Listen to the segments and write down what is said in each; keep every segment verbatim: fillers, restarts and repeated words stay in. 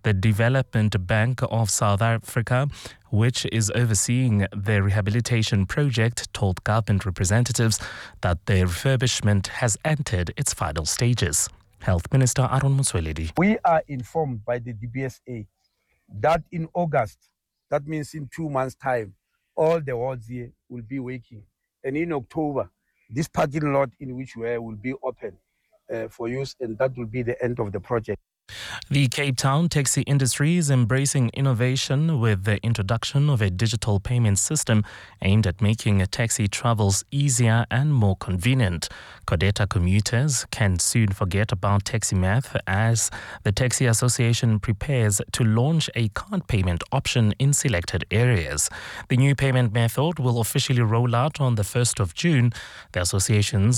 The Development Bank of South Africa, which is overseeing the rehabilitation project, told government representatives that the refurbishment has entered its final stages. Health Minister Aaron Motsoaledi. We are informed by the D B S A that in August, that means in two months' time, all the wards here will be working. And in October, this parking lot in which we are will be open uh, for use, and that will be the end of the project. The Cape Town taxi industry is embracing innovation with the introduction of a digital payment system aimed at making taxi travels easier and more convenient. Codeta commuters can soon forget about taxi math as the Taxi Association prepares to launch a card payment option in selected areas. The new payment method will officially roll out on the first of June. The association's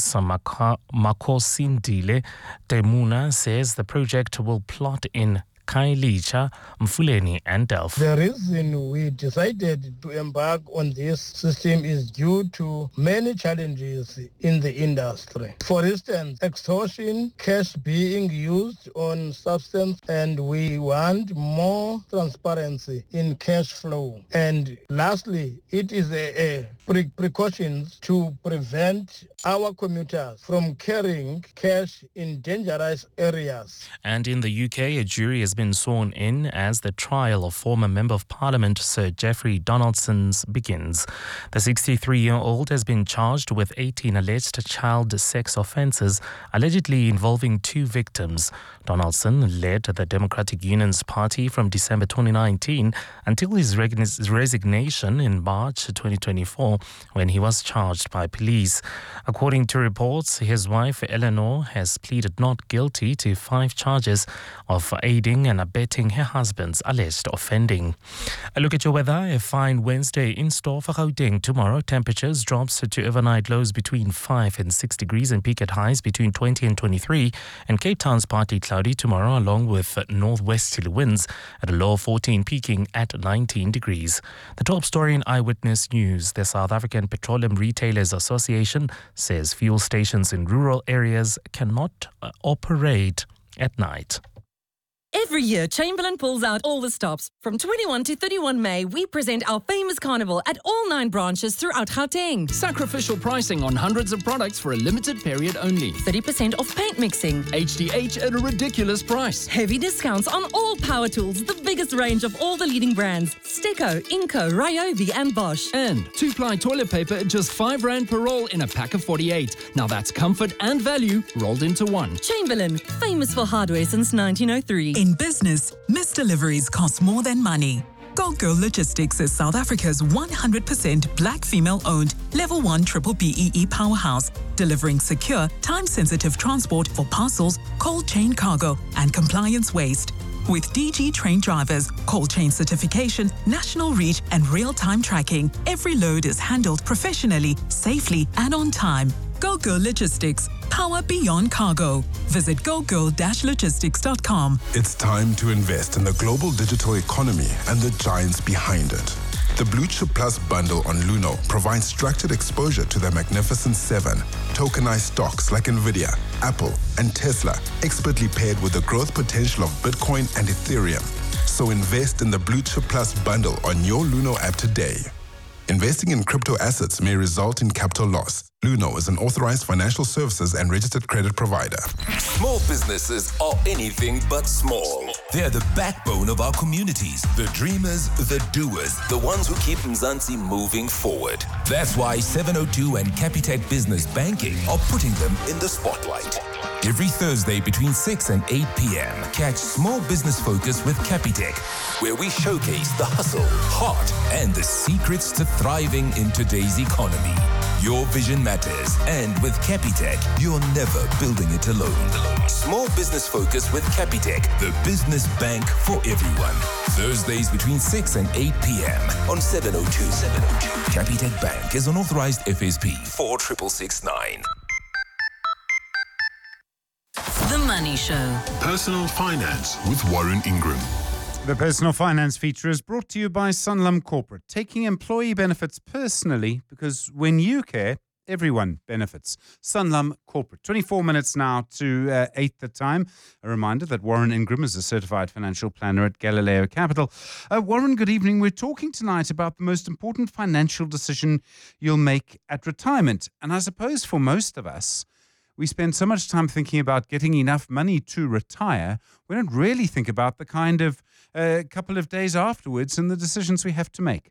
Makosindile Temuna says the project will plot in Khayelitsha, Mfuleni and Delft. The reason we decided to embark on this system is due to many challenges in the industry. For instance, extortion, cash being used on substance, and we want more transparency in cash flow. And lastly, it is a, a pre- precautions to prevent our commuters from carrying cash in dangerous areas. And in the U K, a jury has been sworn in as the trial of former Member of Parliament Sir Geoffrey Donaldson begins. The sixty-three-year-old has been charged with eighteen alleged child sex offences, allegedly involving two victims. Donaldson led the Democratic Union's party from December twenty nineteen until his resignation in March twenty twenty-four, when he was charged by police. According to reports, his wife Eleanor has pleaded not guilty to five charges of aiding and abetting her husband's alleged offending. A look at your weather. A fine Wednesday in store for Gauteng. Tomorrow, temperatures drops to overnight lows between five and six degrees and peak at highs between twenty and twenty-three. And Cape Town's partly cloudy tomorrow, along with northwesterly winds at a low of fourteen, peaking at nineteen degrees. The top story in Eyewitness News. The South African Petroleum Retailers Association says fuel stations in rural areas cannot uh, operate at night. Every year, Chamberlain pulls out all the stops. From twenty-first to thirty-first May, we present our famous carnival at all nine branches throughout Gauteng. Sacrificial pricing on hundreds of products for a limited period only. thirty percent off paint mixing. H D H at a ridiculous price. Heavy discounts on all power tools, the biggest range of all the leading brands. Steco, Inco, Ryobi and Bosch. And two-ply toilet paper at just five rand per roll in a pack of forty-eight. Now that's comfort and value rolled into one. Chamberlain, famous for hardware since nineteen oh three. In business, missed deliveries cost more than money. Go Girl Logistics is South Africa's one hundred percent black female-owned Level one triple B E E powerhouse, delivering secure, time-sensitive transport for parcels, cold chain cargo, and compliance waste. With D G trained drivers, cold chain certification, national reach, and real-time tracking, every load is handled professionally, safely, and on time. Go Girl Logistics, power beyond cargo. Visit go girl dash logistics dot com. It's time to invest in the global digital economy and the giants behind it. The Blue Chip Plus bundle on Luno provides structured exposure to the Magnificent Seven, tokenized stocks like Nvidia, Apple, and Tesla, expertly paired with the growth potential of Bitcoin and Ethereum. So invest in the Blue Chip Plus bundle on your Luno app today. Investing in crypto assets may result in capital loss. Luno is an authorized financial services and registered credit provider. Small businesses are anything but small. They're the backbone of our communities, the dreamers, the doers, the ones who keep Mzansi moving forward. That's why seven oh two and Capitec Business Banking are putting them in the spotlight. Every Thursday between six and eight p.m. catch Small Business Focus with Capitec, where we showcase the hustle, heart, and the secrets to thriving in today's economy. Your vision matters, and with Capitec, you're never building it alone. Small Business Focus with Capitec, the business bank for everyone. Thursdays between six and eight p.m. on seven oh two. seven oh two. Capitec Bank is an authorized F S P four six six nine. The Money Show. Personal Finance with Warren Ingram. The Personal Finance feature is brought to you by Sanlam Corporate, taking employee benefits personally because when you care, everyone benefits. Sanlam Corporate. twenty-four minutes now to uh, eight the time. A reminder that Warren Ingram is a certified financial planner at Galileo Capital. Uh, Warren, good evening. We're talking tonight about the most important financial decision you'll make at retirement. And I suppose for most of us, we spend so much time thinking about getting enough money to retire, we don't really think about the kind of uh, couple of days afterwards and the decisions we have to make.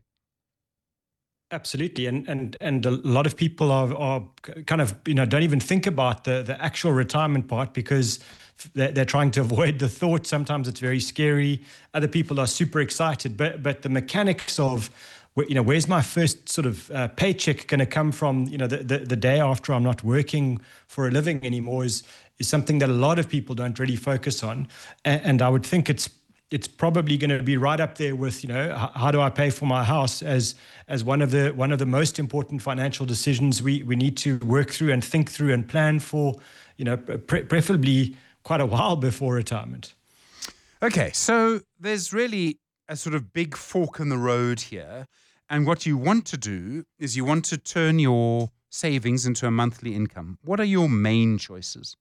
Absolutely, and and and a lot of people are are kind of, you know, don't even think about the the actual retirement part because they're, they're trying to avoid the thought. Sometimes it's very scary. Other people are super excited, but but the mechanics of, you know, where's my first sort of uh, paycheck going to come from? You know, the, the the day after I'm not working for a living anymore is is something that a lot of people don't really focus on, and, and I would think it's. It's probably going to be right up there with, you know, how, how do I pay for my house as as one of the one of the most important financial decisions we we need to work through and think through and plan for, you know, pre- preferably quite a while before retirement. Okay, so there's really a sort of big fork in the road here, and what you want to do is you want to turn your savings into a monthly income. What are your main choices?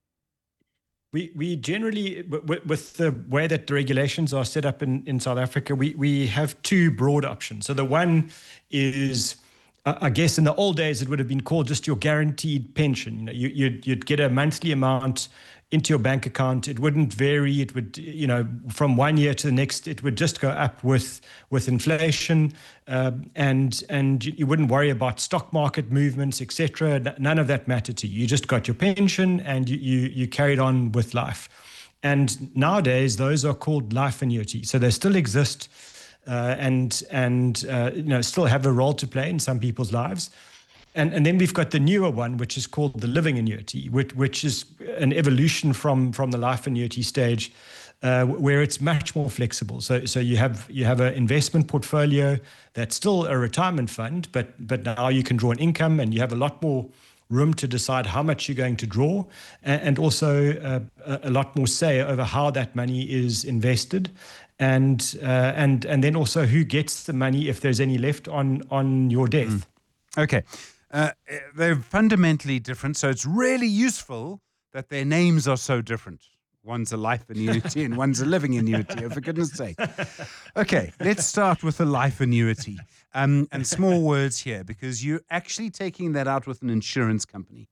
We we generally, w- with the way that the regulations are set up in, in South Africa, we, we have two broad options. So the one is, uh, I guess in the old days, it would have been called just your guaranteed pension. You know, you, you'd, you'd get a monthly amount into your bank account. It wouldn't vary. It would, you know, from one year to the next, it would just go up with with inflation, uh, and and you wouldn't worry about stock market movements, et cetera. None of that mattered to you. You just got your pension and you you, you carried on with life. And nowadays, those are called life annuities. So they still exist, uh, and and uh, you know, still have a role to play in some people's lives. And, and then we've got the newer one, which is called the living annuity, which, which is an evolution from, from the life annuity stage, uh, where it's much more flexible. So so you have you have an investment portfolio that's still a retirement fund, but but now you can draw an income, and you have a lot more room to decide how much you're going to draw, and, and also uh, a, a lot more say over how that money is invested, and uh, and and then also who gets the money if there's any left on on your death. Mm. Okay. Uh, they're fundamentally different, so it's really useful that their names are so different. One's a life annuity and one's a living annuity, oh, for goodness sake. Okay, let's start with the life annuity. Um, and small words here, because you're actually taking that out with an insurance company.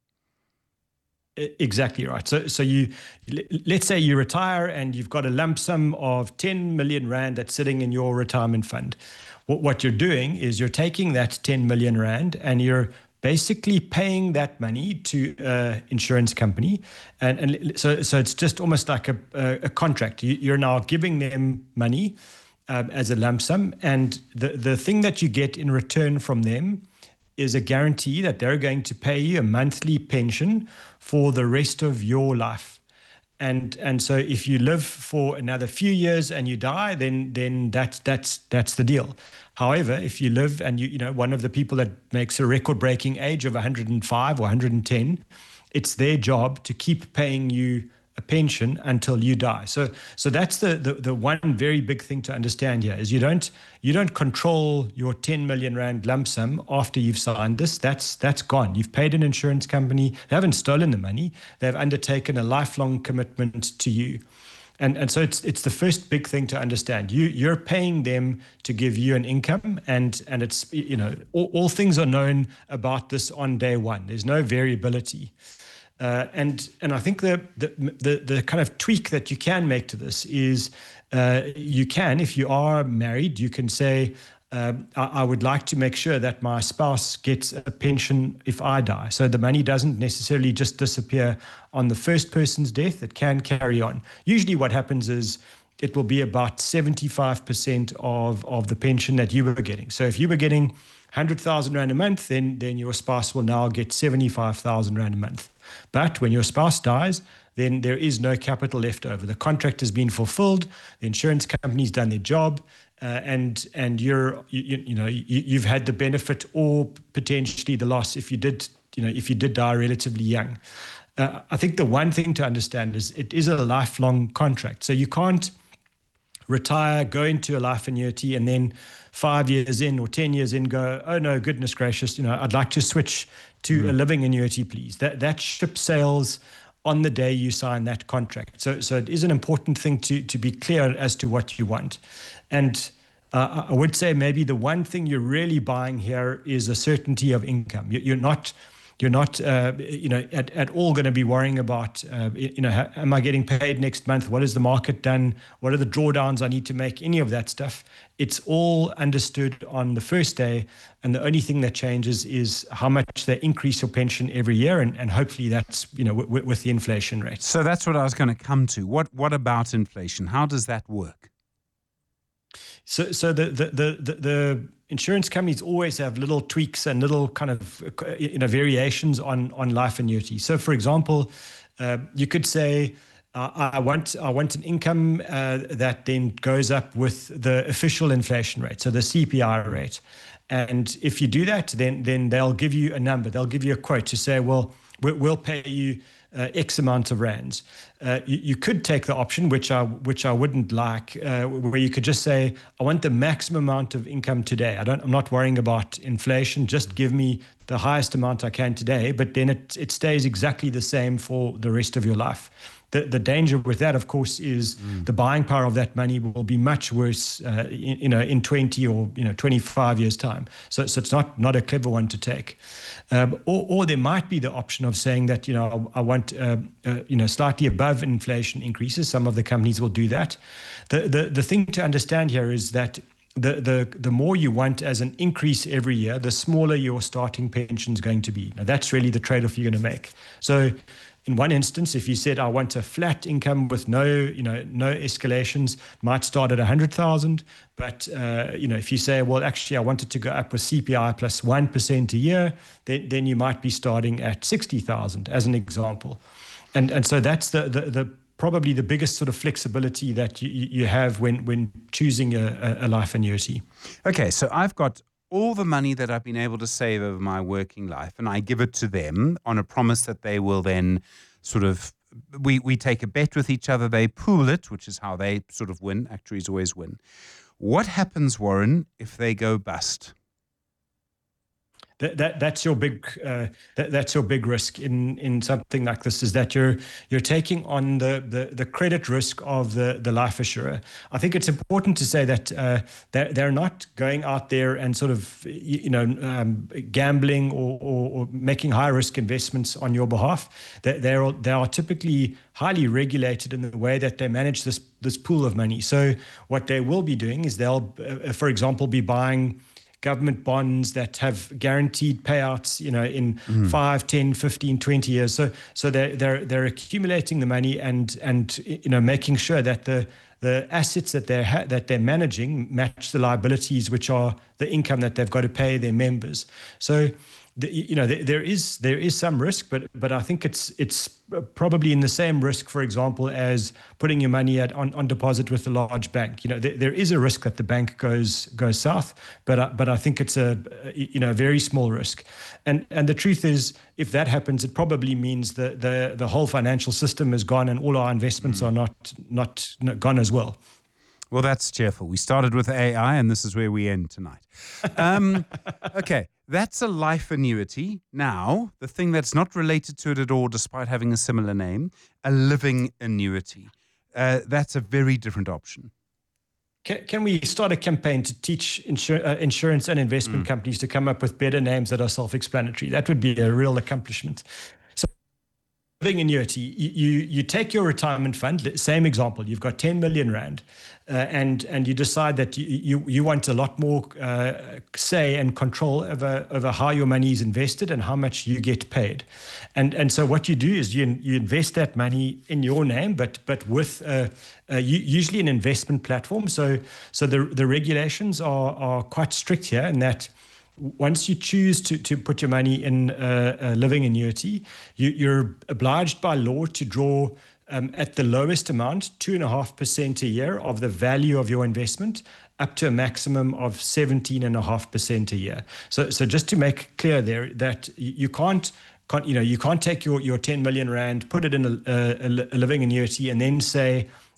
Exactly right. So so you, let's say you retire and you've got a lump sum of ten million rand that's sitting in your retirement fund. What, what you're doing is you're taking that ten million rand and you're basically paying that money to an insurance company. And, and so so it's just almost like a, a, a contract. You, you're now giving them money um, as a lump sum. And the, the thing that you get in return from them is a guarantee that they're going to pay you a monthly pension for the rest of your life. And and so if you live for another few years and you die, then then that's that's that's the deal. However, if you live and you you know one of the people that makes a record-breaking age of one hundred five or one hundred ten, it's their job to keep paying you a pension until you die. So so that's the, the the one very big thing to understand here is you don't you don't control your ten million rand lump sum after you've signed this. That's that's gone. You've paid an insurance company. They haven't stolen the money. They've undertaken a lifelong commitment to you. And and so it's it's the first big thing to understand. You you're paying them to give you an income, and and it's you know all, all things are known about this on day one. There's no variability. Uh, and and I think the, the the the kind of tweak that you can make to this is uh, you can, if you are married, you can say, uh, I, I would like to make sure that my spouse gets a pension if I die. So the money doesn't necessarily just disappear on the first person's death. It can carry on. Usually what happens is it will be about seventy-five percent of, of the pension that you were getting. So if you were getting one hundred thousand rand a month, then, then your spouse will now get seventy-five thousand rand a month. But when your spouse dies, then there is no capital left over. The contract has been fulfilled. The insurance company's done their job, uh, and and you're you, you know you, you've had the benefit or potentially the loss if you did you know if you did die relatively young. Uh, I think the one thing to understand is it is a lifelong contract, so you can't retire, go into a life annuity, and then five years in or ten years in go, oh no, goodness gracious, you know, I'd like to switch to mm. a living annuity, please. That that ship sails on the day you sign that contract. So so it is an important thing to to be clear as to what you want. And uh, I would say maybe the one thing you're really buying here is a certainty of income. You're not You're not, uh, you know, at, at all going to be worrying about, uh, you know, how, am I getting paid next month? What has the market done? What are the drawdowns I need to make? Any of that stuff. It's all understood on the first day. And the only thing that changes is how much they increase your pension every year. And, and hopefully that's, you know, w- with the inflation rate. So that's what I was going to come to. What What about inflation? How does that work? So, so the, the, the, the, the insurance companies always have little tweaks and little kind of, you know, variations on, on life annuity. So, for example, uh, you could say, uh, I want I want an income uh, that then goes up with the official inflation rate, so the C P I rate. And if you do that, then then they'll give you a number. They'll give you a quote to say, well, we'll pay you Uh, X amount of rands. Uh, you, you could take the option, which I which I wouldn't like, uh, where you could just say, I want the maximum amount of income today. I don't. I'm not worrying about inflation. Just give me the highest amount I can today. But then it it stays exactly the same for the rest of your life. The the danger with that, of course, is mm. the buying power of that money will be much worse, uh, in, you know, in twenty or you know twenty-five years time. So so it's not not a clever one to take. Um, or, or there might be the option of saying that, you know, I, I want, uh, uh, you know, slightly above inflation increases. Some of the companies will do that. The the, the thing to understand here is that the, the, the more you want as an increase every year, the smaller your starting pension is going to be. Now, that's really the trade-off you're going to make. So in one instance, if you said, I want a flat income with no, you know, no escalations, might start at one hundred thousand. But, uh, you know, if you say, well, actually, I wanted to go up with C P I plus one percent a year, then, then you might be starting at sixty thousand as an example. And and so that's the, the, the probably the biggest sort of flexibility that you, you have when, when choosing a, a life annuity. Okay, so I've got all the money that I've been able to save over my working life, and I give it to them on a promise that they will then sort of, we, we take a bet with each other, they pool it, which is how they sort of win. Actuaries always win. What happens, Warren, if they go bust? That, that that's your big uh, that, that's your big risk in, in something like this, is that you're you're taking on the, the, the credit risk of the, the life assurer. I think it's important to say that uh, they're, they're not going out there and sort of you know um, gambling or, or, or making high risk investments on your behalf. They they're they are typically highly regulated in the way that they manage this this pool of money. So what they will be doing is they'll, uh, for example, be buying government bonds that have guaranteed payouts, you know, in mm. five, ten, fifteen, twenty years. So so they're, they're, they're accumulating the money and, and you know, making sure that the, the assets that they're, ha- that they're managing match the liabilities, which are the income that they've got to pay their members. So, the, you know, there, there is there is some risk, but but I think it's it's probably in the same risk, for example, as putting your money at on, on deposit with a large bank. You know, there, there is a risk that the bank goes goes south, but uh, but I think it's a you know a very small risk. And and the truth is, if that happens, it probably means that the the whole financial system is gone, and all our investments mm. are not not not gone as well. Well, that's cheerful. We started with A I, and this is where we end tonight. Um, okay, that's a life annuity. Now, the thing that's not related to it at all, despite having a similar name, a living annuity. Uh, that's a very different option. Can, can we start a campaign to teach insur- uh, insurance and investment mm. companies to come up with better names that are self-explanatory? That would be a real accomplishment. So, living annuity, you, you, you take your retirement fund, same example, you've got ten million rand. Uh, and and you decide that you, you, you want a lot more uh, say and control over, over how your money is invested and how much you get paid. And and so what you do is you you invest that money in your name, but but with uh, uh, usually an investment platform. So so the the regulations are are quite strict here in that once you choose to, to put your money in a, a living annuity, you, you're obliged by law to draw Um, at the lowest amount, two and a half percent a year of the value of your investment, up to a maximum of seventeen and a half percent a year. So, so just to make clear there that you can't, can't, you know, you can't take your, your ten million rand, put it in a, a, a living annuity, and then say,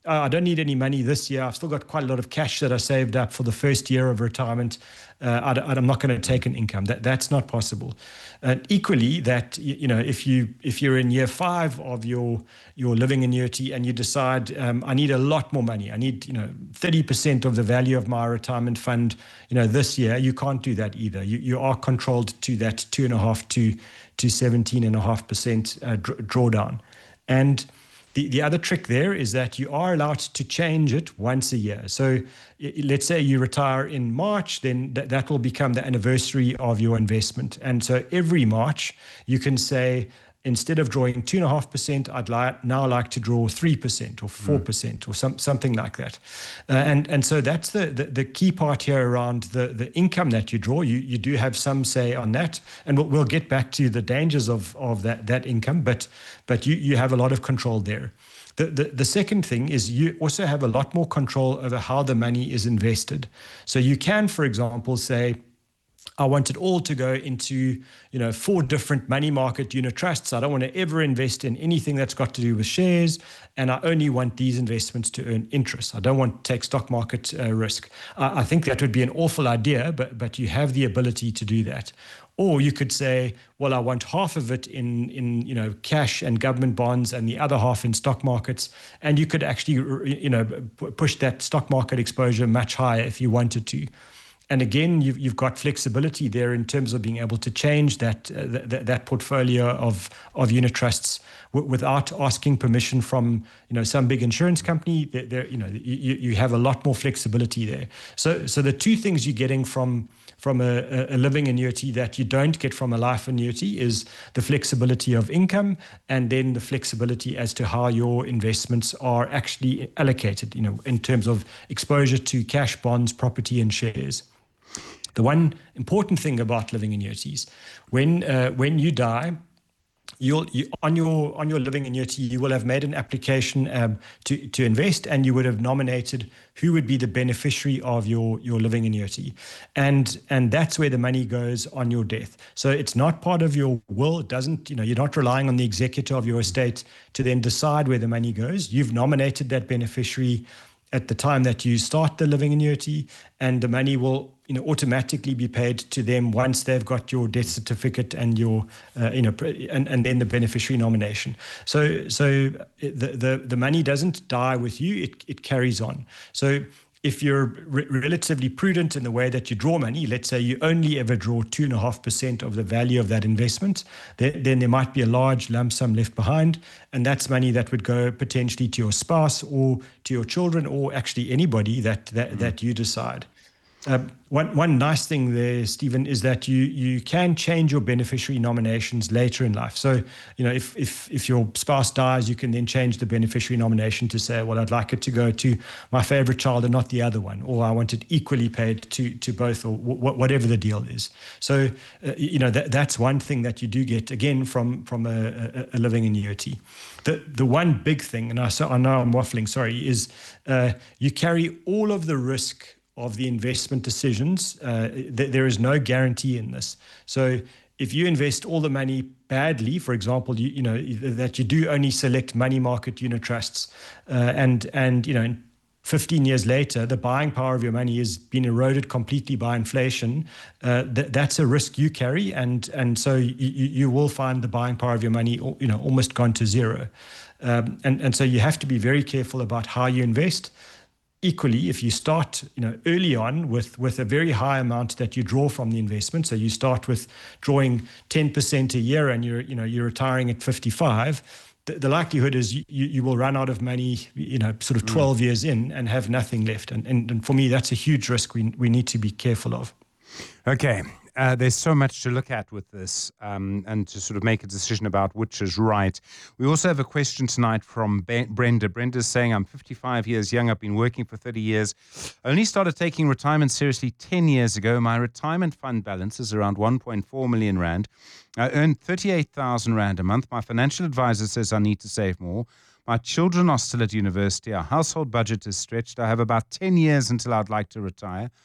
oh, I don't need any money this year. I've still got quite a lot of cash that I saved up for the first year of retirement. Uh, I, I'm not going to take an income. That that's not possible. And equally, that you, you know, if you if you're in year five of your your living annuity and you decide um, I need a lot more money, I need you know thirty percent of the value of my retirement fund, you know, this year, you can't do that either. You you are controlled to that two and a half to to seventeen and a half percent uh, drawdown, and The, the other trick there is that you are allowed to change it once a year. So let's say you retire in March, then th- that will become the anniversary of your investment. And so every March, you can say, instead of drawing two and a half percent, I'd like now like to draw three percent or four percent mm. or some, something like that. Uh, and and so that's the, the, the key part here around the, the income that you draw. You you do have some say on that, and we'll, we'll get back to the dangers of, of that, that income, but but you, you have a lot of control there. The, the the second thing is you also have a lot more control over how the money is invested. So you can, for example, say, I want it all to go into, you know, four different money market unit trusts. I don't want to ever invest in anything that's got to do with shares, and I only want these investments to earn interest. I don't want to take stock market uh, risk. I, I think that would be an awful idea, but but you have the ability to do that. Or you could say, well, I want half of it in, in you know, cash and government bonds and the other half in stock markets. And you could actually, you know, push that stock market exposure much higher if you wanted to. And again, you've, you've got flexibility there in terms of being able to change that uh, th- that portfolio of of unit trusts w- without asking permission from you know some big insurance company. There, there you know you, you have a lot more flexibility there. So so the two things you're getting from from a, a living annuity that you don't get from a life annuity is the flexibility of income, and then the flexibility as to how your investments are actually allocated. You know, in terms of exposure to cash, bonds, property, and shares. The one important thing about living annuities, when uh, when you die, you'll you, on your on your living annuity, you will have made an application um, to to invest, and you would have nominated who would be the beneficiary of your your living annuity, and and that's where the money goes on your death. So it's not part of your will. It doesn't, you know, you're not relying on the executor of your estate to then decide where the money goes. You've nominated that beneficiary at the time that you start the living annuity, and the money will, you know, automatically be paid to them once they've got your death certificate and your, uh, you know, and, and then the beneficiary nomination. So, so the, the, the money doesn't die with you; it it carries on. So, if you're re- relatively prudent in the way that you draw money, let's say you only ever draw two and a half percent of the value of that investment, then, then there might be a large lump sum left behind, and that's money that would go potentially to your spouse or to your children, or actually anybody that that, mm-hmm. that you decide. Uh, one one nice thing there, Stephen, is that you you can change your beneficiary nominations later in life. So, you know, if if if your spouse dies, you can then change the beneficiary nomination to say, well, I'd like it to go to my favorite child and not the other one, or I want it equally paid to to both, or w- whatever the deal is. So, uh, you know, that that's one thing that you do get again from from a, a, a living annuity. The the one big thing, and I so I know I'm waffling, sorry, is uh, you carry all of the risk of the investment decisions. Uh, th- there is no guarantee in this. So if you invest all the money badly, for example, you, you know, that you do only select money market unit trusts, uh, and, and, you know, fifteen years later, the buying power of your money has been eroded completely by inflation, uh, th- that's a risk you carry. And, and so you, you will find the buying power of your money, you know, almost gone to zero. Um, and, and so you have to be very careful about how you invest. Equally, if you start, you know, early on with, with a very high amount that you draw from the investment, so you start with drawing ten percent a year, and you're, you know, you're retiring at fifty-five, the, the likelihood is you, you will run out of money, you know, sort of twelve mm. years in and have nothing left. And, and and for me, that's a huge risk we we need to be careful of. Okay. Uh, there's so much to look at with this, um, and to sort of make a decision about which is right. We also have a question tonight from Be- Brenda. Brenda's saying, I'm fifty-five years young. I've been working for thirty years. I only started taking retirement seriously ten years ago. My retirement fund balance is around one point four million rand. I earn thirty-eight thousand rand a month. My financial advisor says I need to save more. My children are still at university. Our household budget is stretched. I have about ten years until I'd like to retire.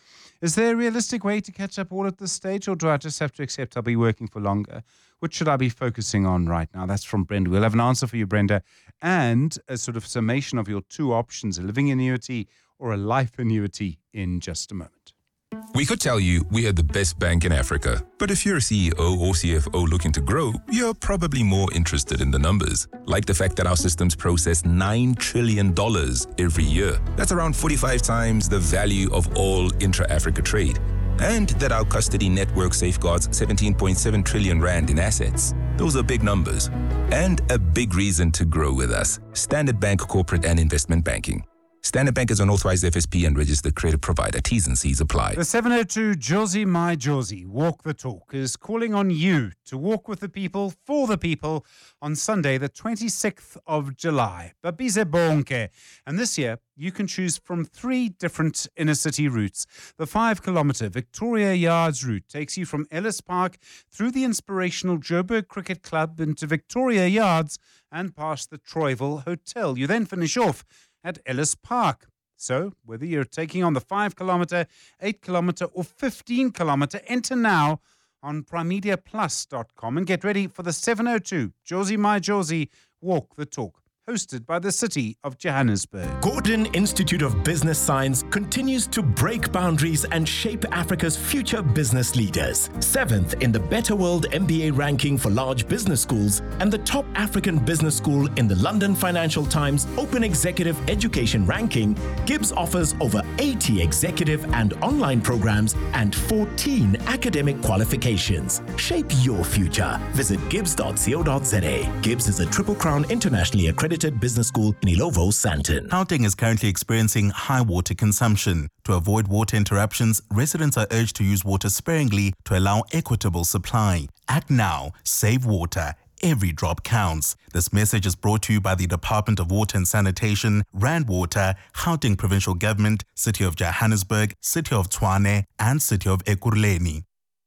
Is there a realistic way to catch up all at this stage, or do I just have to accept I'll be working for longer? What should I be focusing on right now? That's from Brenda. We'll have an answer for you, Brenda, and a sort of summation of your two options, a living annuity or a life annuity, in just a moment. We could tell you we are the best bank in Africa, but if you're a C E O or C F O looking to grow, you're probably more interested in the numbers, like the fact that our systems process nine trillion dollars every year. That's around forty-five times the value of all intra-Africa trade. And that our custody network safeguards seventeen point seven trillion rand in assets. Those are big numbers. And a big reason to grow with us. Standard Bank Corporate and Investment Banking. Standard Bank is an authorized F S P and registered credit provider. T's and C's apply. The seven oh two Josie My Josie, Walk the Talk, is calling on you to walk with the people, for the people, on Sunday, the twenty-sixth of July. Babize Bonke. And this year, you can choose from three different inner city routes. The five-kilometre Victoria Yards route takes you from Ellis Park through the inspirational Joburg Cricket Club into Victoria Yards and past the Troyville Hotel. You then finish off at Ellis Park. So, whether you're taking on the five kilometre, eight kilometre or fifteen kilometre, enter now on primedia plus dot com and get ready for the seven oh two Josie My Josie Walk the Talk, hosted by the City of Johannesburg. Gordon Institute of Business Science continues to break boundaries and shape Africa's future business leaders. Seventh in the Better World M B A ranking for large business schools and the top African business school in the London Financial Times Open Executive Education ranking, Gibbs offers over eighty executive and online programs and fourteen academic qualifications. Shape your future. Visit gibbs dot co dot za. Gibbs is a Triple Crown internationally accredited business school in Ilovo, Sandton. Gauteng is currently experiencing high water consumption. To avoid water interruptions, residents are urged to use water sparingly to allow equitable supply. Act now, save water. Every drop counts. This message is brought to you by the Department of Water and Sanitation, Rand Water, Gauteng Provincial Government, City of Johannesburg, City of Tshwane, and City of Ekurhuleni.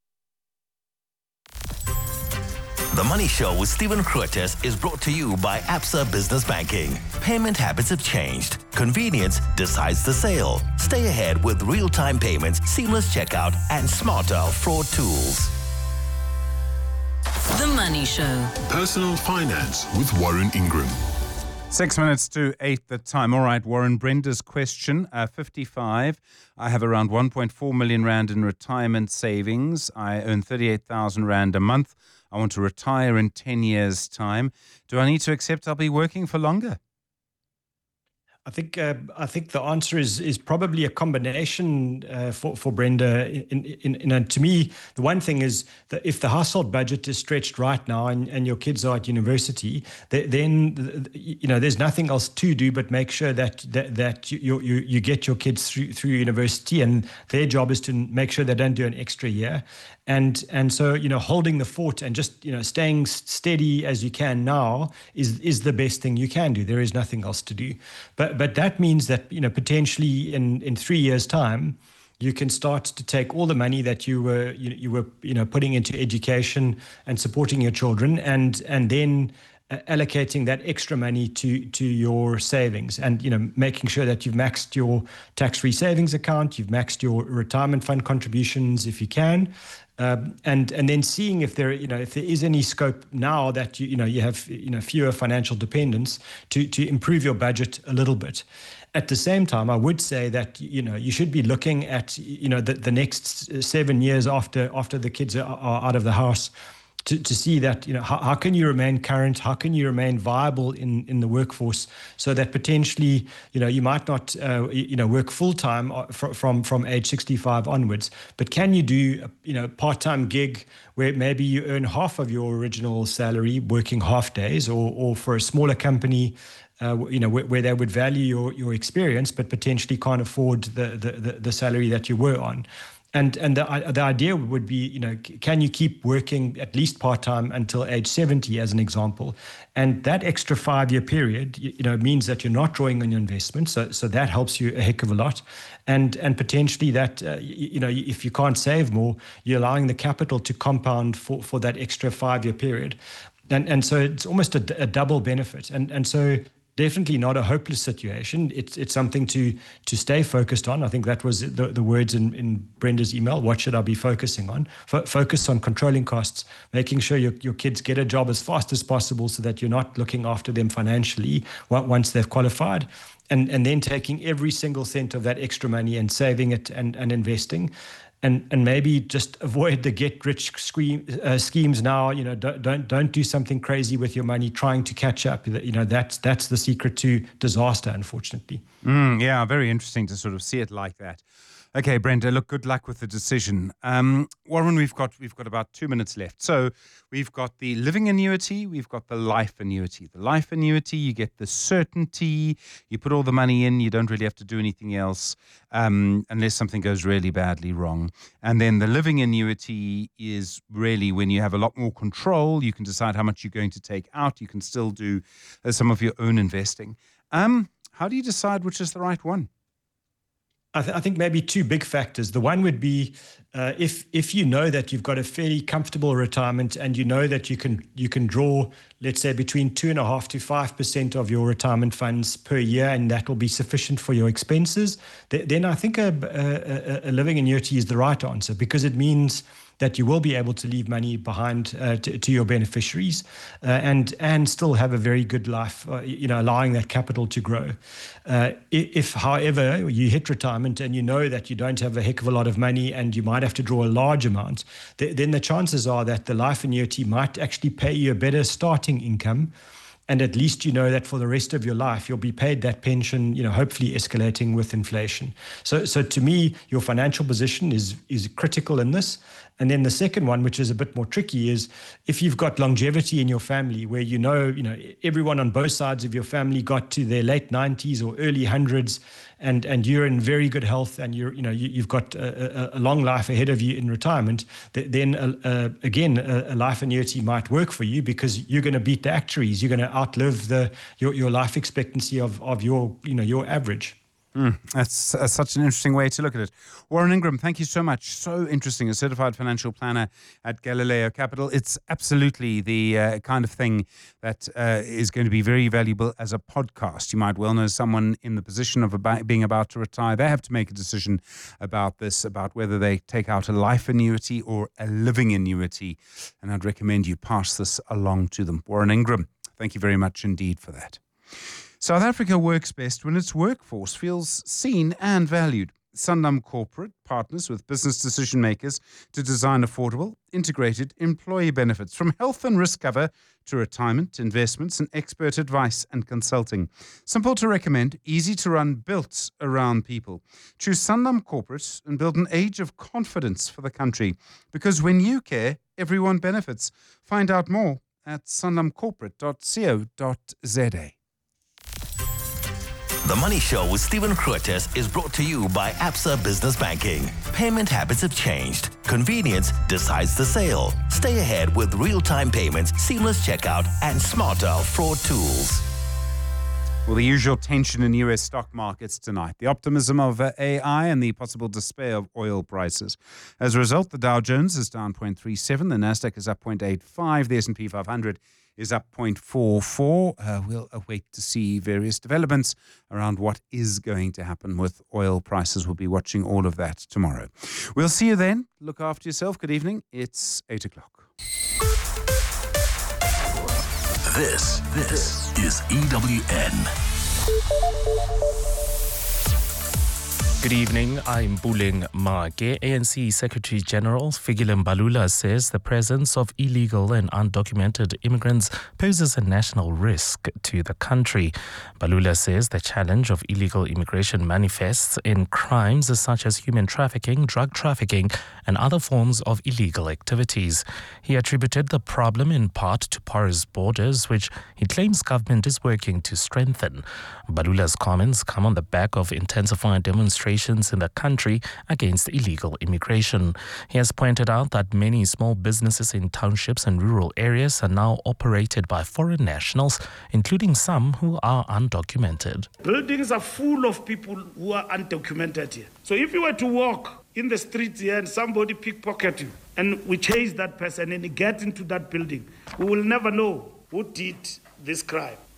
The Money Show with Stephen Grootes is brought to you by Absa Business Banking. Payment habits have changed. Convenience decides the sale. Stay ahead with real-time payments, seamless checkout, and smarter fraud tools. The Money Show. Personal Finance with Warren Ingram. Six minutes to eight the time. All right, Warren, Brenda's question. Uh, fifty-five. I have around one point four million rand in retirement savings. I earn thirty-eight thousand rand a month. I want to retire in ten years' time. Do I need to accept I'll be working for longer? I think uh, I think the answer is is probably a combination uh, for for Brenda. In, in, in, in, to me, the one thing is that if the household budget is stretched right now and, and your kids are at university, th- then you know there's nothing else to do but make sure that that, that you, you you get your kids through through university, and their job is to make sure they don't do an extra year. And and so, you know, holding the fort and just, you know, staying steady as you can now is is the best thing you can do. There is nothing else to do. But but that means that, you know, potentially in, in three years' time, you can start to take all the money that you were you, you were, you know, putting into education and supporting your children and and then Uh, allocating that extra money to to your savings and, you know, making sure that you've maxed your tax-free savings account, you've maxed your retirement fund contributions if you can, um, and and then seeing if there, you know, if there is any scope now that you you know you have you know fewer financial dependents to to improve your budget a little bit. At the same time, I would say that, you know, you should be looking at, you know, the, the next seven years after after the kids are, are out of the house. To, to see that, you know, how, how can you remain current? How can you remain viable in, in the workforce so that potentially, you know, you might not, uh, you know, work full time from, from from age sixty-five onwards, but can you do, a, you know, part-time gig where maybe you earn half of your original salary working half days, or or for a smaller company, uh, you know, where, where they would value your your experience, but potentially can't afford the the, the, the salary that you were on. And and the the idea would be, you know, can you keep working at least part-time until age seventy, as an example? And that extra five-year period, you, you know, means that you're not drawing on your investment. So so that helps you a heck of a lot. And and potentially that, uh, you, you know, if you can't save more, you're allowing the capital to compound for, for that extra five-year period. And and so it's almost a, a double benefit. And and so definitely not a hopeless situation. It's it's something to to stay focused on. I think that was the, the words in, in Brenda's email. What should I be focusing on? F- focus on controlling costs, making sure your, your kids get a job as fast as possible so that you're not looking after them financially once they've qualified. And, and then taking every single cent of that extra money and saving it and, and investing. And and maybe just avoid the get-rich scheme, uh, schemes now. You know, don't, don't don't do something crazy with your money trying to catch up. You know, that's that's the secret to disaster, unfortunately. Mm, yeah, very interesting to sort of see it like that. Okay, Brenda, look, good luck with the decision. Um, Warren, we've got we've got about two minutes left. So we've got the living annuity, we've got the life annuity. The life annuity, you get the certainty, you put all the money in, you don't really have to do anything else um, unless something goes really badly wrong. And then the living annuity is really when you have a lot more control, you can decide how much you're going to take out, you can still do uh, some of your own investing. Um, how do you decide which is the right one? I, th- I think maybe two big factors. The one would be uh, if if you know that you've got a fairly comfortable retirement and you know that you can you can draw, let's say, between two and a half to five percent of your retirement funds per year, and that will be sufficient for your expenses, th- then I think a, a, a living annuity is the right answer, because it means that you will be able to leave money behind uh, to, to your beneficiaries uh, and and still have a very good life, uh, you know, allowing that capital to grow. Uh, if, however, you hit retirement and you know that you don't have a heck of a lot of money and you might have to draw a large amount, th- then the chances are that the life annuity might actually pay you a better starting income. And at least you know that for the rest of your life, you'll be paid that pension, you know, hopefully escalating with inflation. So so to me, your financial position is is critical in this. And then the second one, which is a bit more tricky, is if you've got longevity in your family where you know, you know, everyone on both sides of your family got to their late nineties or early hundreds, and and you're in very good health and you're, you know, you, you've got a, a long life ahead of you in retirement, th- then uh, uh, again, a, a life annuity might work for you because you're going to beat the actuaries. You're going to outlive the your, your life expectancy of of your, you know, your average. Mm, that's uh, such an interesting way to look at it. Warren Ingram, thank you so much. So interesting. A certified financial planner at Galileo Capital. It's absolutely the uh, kind of thing that uh, is going to be very valuable as a podcast. You might well know someone in the position of about, being about to retire. They have to make a decision about this, about whether they take out a life annuity or a living annuity. And I'd recommend you pass this along to them. Warren Ingram, thank you very much indeed for that. South Africa works best when its workforce feels seen and valued. Sanlam Corporate partners with business decision makers to design affordable, integrated employee benefits, from health and risk cover to retirement, investments, and expert advice and consulting. Simple to recommend, easy to run, built around people. Choose Sanlam Corporate and build an age of confidence for the country. Because when you care, everyone benefits. Find out more at sanlam corporate dot co dot za. The Money Show with Stephen Grootes is brought to you by Absa Business Banking. Payment habits have changed. Convenience decides the sale. Stay ahead with real-time payments, seamless checkout, and smarter fraud tools. Well, the usual tension in U S stock markets tonight. The optimism of uh, A I and the possible despair of oil prices. As a result, the Dow Jones is down zero point three seven. The Nasdaq is up zero point eight five. The S and P five hundred is up zero point four four. Uh, we'll await to see various developments around what is going to happen with oil prices. We'll be watching all of that tomorrow. We'll see you then. Look after yourself. Good evening. It's eight o'clock. This, this is E W N. Good evening, I'm Buleng Make. A N C Secretary General Fikile Mbalula says the presence of illegal and undocumented immigrants poses a national risk to the country. Mbalula says the challenge of illegal immigration manifests in crimes such as human trafficking, drug trafficking, and other forms of illegal activities. He attributed the problem in part to porous borders, which he claims government is working to strengthen. Mbalula's comments come on the back of intensified demonstrations in the country against illegal immigration. He has pointed out that many small businesses in townships and rural areas are now operated by foreign nationals, including some who are undocumented. Buildings are full of people who are undocumented here. So if you were to walk in the streets here and somebody pickpocket you, and we chase that person and he get into that building, we will never know who did this crime.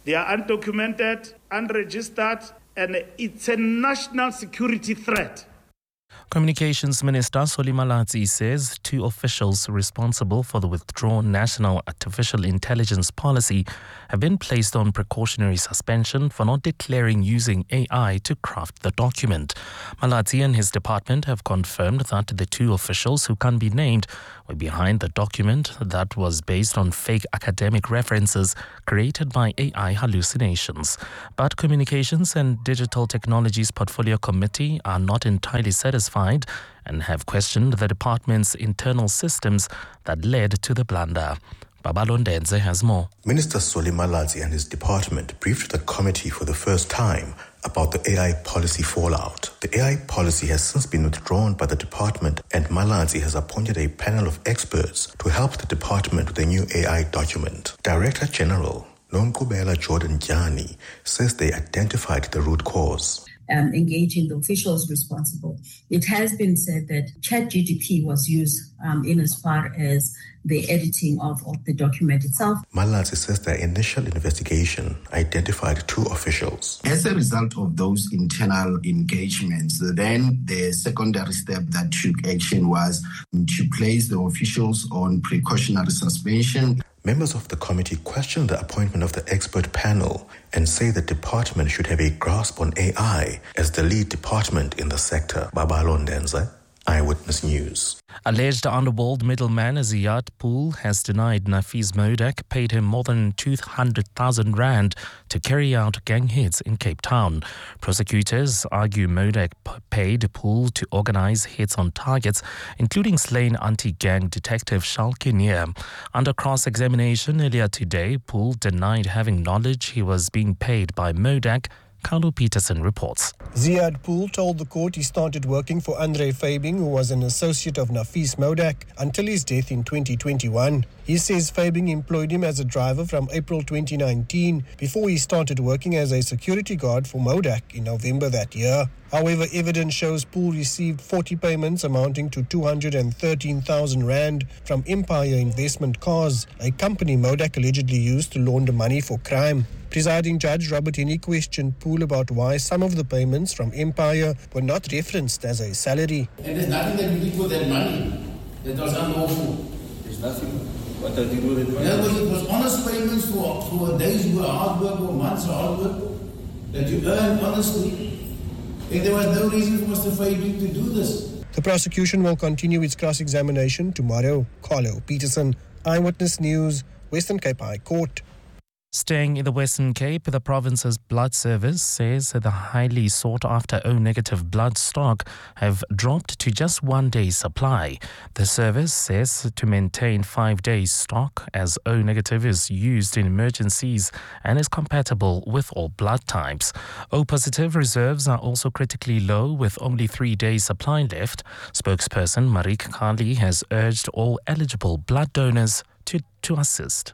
They are undocumented, unregistered, and it's a national security threat. Communications Minister Solly Malatsi says two officials responsible for the withdrawn National Artificial Intelligence Policy have been placed on precautionary suspension for not declaring using A I to craft the document. Malatsi and his department have confirmed that the two officials who can't be named were behind the document that was based on fake academic references created by A I hallucinations. But Communications and Digital Technologies Portfolio Committee are not entirely satisfied and have questioned the department's internal systems that led to the blunder. Babalondenze has more. Minister Solly Malatsi and his department briefed the committee for the first time about the A I policy fallout. The A I policy has since been withdrawn by the department, and Malatsi has appointed a panel of experts to help the department with a new A I document. Director General Nonkubela Jordan Jani says they identified the root cause. Um, engaging the officials responsible. It has been said that ChatGPT was used um, in as far as the editing of, of the document itself. Malatsi says their initial investigation identified two officials. As a result of those internal engagements, then the secondary step that took action was to place the officials on precautionary suspension. Members of the committee questioned the appointment of the expert panel and say the department should have a grasp on A I as the lead department in the sector. Babalondenze, Eyewitness News. Alleged underworld middleman Ziad Pool has denied Nafees Modak paid him more than two hundred thousand rand to carry out gang hits in Cape Town. Prosecutors argue Modak paid Pool to organize hits on targets, including slain anti-gang detective Charles Kinnear. Under cross-examination earlier today, Pool denied having knowledge he was being paid by Modak. Carlo Peterson reports. Ziad Pool told the court he started working for Andre Fabing, who was an associate of Nafees Modak, until his death in twenty twenty-one. He says Fabing employed him as a driver from April twenty nineteen before he started working as a security guard for Modak in November that year. However, evidence shows Pool received forty payments amounting to two hundred thirteen thousand rand from Empire Investment Cars, a company Modak allegedly used to launder money for crime. Presiding Judge Robert Henny questioned Pool about why some of the payments from Empire were not referenced as a salary. And there's nothing that we did with that money that was unlawful. There's nothing. What did you do with it? In other words, it was honest payments for, for days who were hard work or months of hard work that you earn honestly. And there was no reason for Mister Fabing to do this. The prosecution will continue its cross-examination tomorrow. Carlo Peterson, Eyewitness News, Western Cape High Court. Staying in the Western Cape, the province's blood service says the highly sought-after O-negative blood stock have dropped to just one day's supply. The service says to maintain five days stock as O-negative is used in emergencies and is compatible with all blood types. O-positive reserves are also critically low with only three days supply left. Spokesperson Marique Kali has urged all eligible blood donors to, to assist.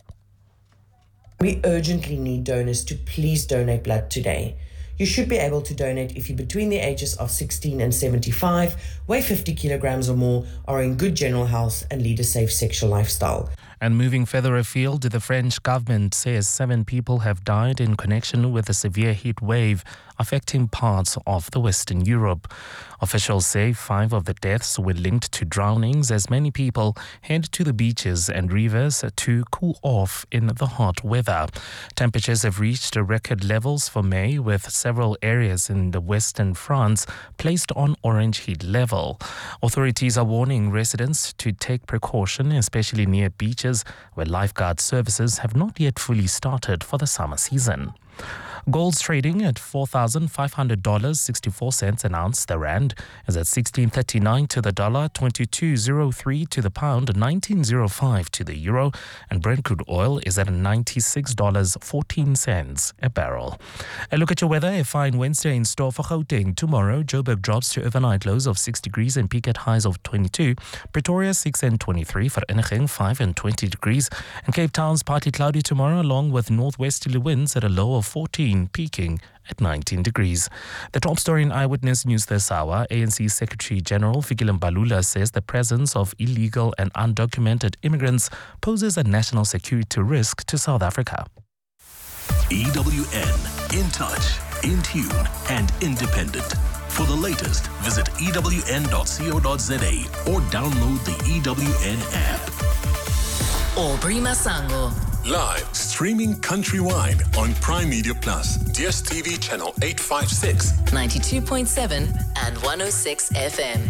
We urgently need donors to please donate blood today. You should be able to donate if you're between the ages of sixteen and seventy-five, weigh fifty kilograms or more, are in good general health and lead a safe sexual lifestyle. And moving further afield, the French government says seven people have died in connection with a severe heat wave affecting parts of the Western Europe. Officials say five of the deaths were linked to drownings as many people head to the beaches and rivers to cool off in the hot weather. Temperatures have reached record levels for May, with several areas in the western France placed on orange heat level. Authorities are warning residents to take precaution, especially near beaches where lifeguard services have not yet fully started for the summer season. Gold's trading at four thousand five hundred dollars and sixty-four cents an ounce. The rand is at sixteen thirty-nine to the dollar, twenty-two oh three to the pound, nineteen oh five to the euro, and Brent crude oil is at ninety-six dollars and fourteen cents a barrel. A look at your weather. A fine Wednesday in store for Gauteng. Tomorrow, Joburg drops to overnight lows of six degrees and peak at highs of twenty-two. Pretoria six and twenty-three, Vereeniging five and twenty degrees, and Cape Town's partly cloudy tomorrow along with northwesterly winds at a low of fourteen, peaking at nineteen degrees. The top story in Eyewitness News this hour, A N C Secretary General Fikile Mbalula says the presence of illegal and undocumented immigrants poses a national security risk to South Africa. E W N. In touch, in tune, and independent. For the latest, visit E W N dot co dot za or download the E W N app. Aubrey Masango. Live, streaming countrywide on Prime Media Plus, D S T V channel eight fifty-six, ninety-two point seven and one oh six F M.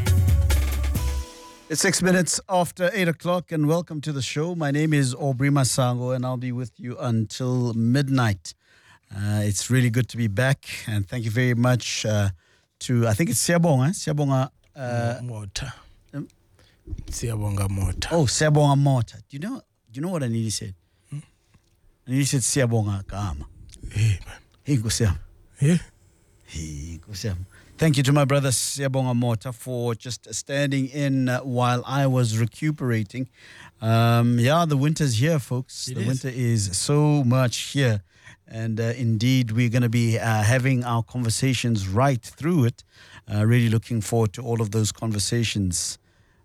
It's six minutes after eight o'clock, and welcome to the show. My name is Aubrey Masango, and I'll be with you until midnight. Uh, it's really good to be back, and thank you very much uh, to, I think it's Siyabonga, Siyabonga uh, Mota. Um, Siyabonga Mota. Oh, Siyabonga Mota. Do you know? Do you know what Anili said? Hmm? Anili said Siyabonga Kama. Hey man. Hey Kusiyam. Yeah. Hey Kusiyam. Thank you to my brother Siyabonga Mota for just standing in uh, while I was recuperating. Um, yeah, the winter's here, folks. It the is. winter is so much here. And uh, indeed, we're going to be uh, having our conversations right through it. Uh, really looking forward to all of those conversations.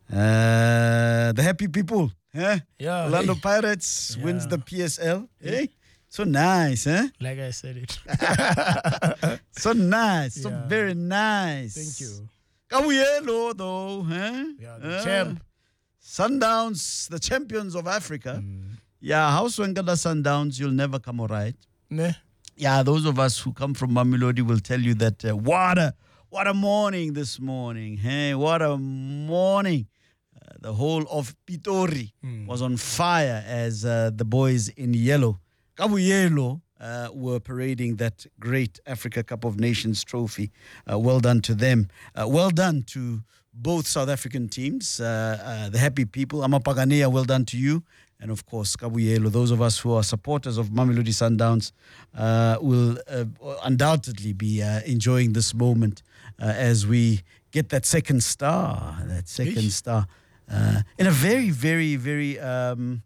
Uh, the happy people. Eh? Yeah, Orlando hey. Pirates Yeah. wins the P S L. Hey? So nice, eh? Like I said it. So nice. So Yeah. very nice. Thank you. Kabuyelo, though. Eh? Yeah, the Uh, champ. Sundowns, the champions of Africa. Mm. Yeah, House Wenkada Sundowns, you'll never come all right. Ne? Yeah, those of us who come from Mamelodi will tell you that uh, what a what a morning this morning. Hey, what a morning. Uh, the whole of Pitori Mm. was on fire as uh, the boys in yellow, Kabuyelo, uh, were parading that great Africa Cup of Nations trophy. Uh, well done to them. Uh, well done to both South African teams, uh, uh, the happy people. Amapaganea, well done to you. And of course, Kabuyelo, those of us who are supporters of Mamelodi Sundowns uh, will uh, undoubtedly be uh, enjoying this moment uh, as we get that second star, that second Eesh. star, uh, in a very, very, very um,